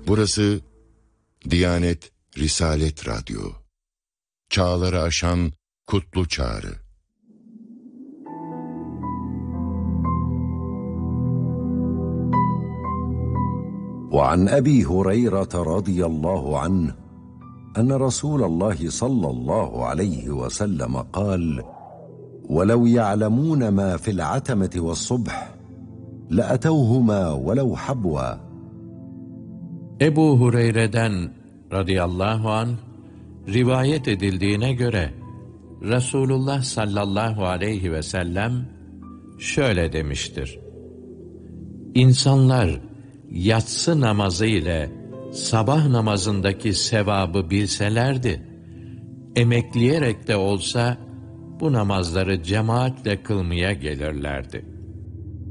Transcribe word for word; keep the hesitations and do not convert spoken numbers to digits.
Burası Diyanet Risalet Radyo. Çağları aşan kutlu çağrı. وعن أبي هريرة رضي الله عنه أن رسول الله صلى الله عليه وسلم قال: ولو يعلمون ما في العتمة والصبح لأتوهما ولو حبوا. Ebu Hureyre'den radıyallahu anh rivayet edildiğine göre Resulullah sallallahu aleyhi ve sellem şöyle demiştir: İnsanlar yatsı namazı ile sabah namazındaki sevabı bilselerdi, emekleyerek de olsa bu namazları cemaatle kılmaya gelirlerdi.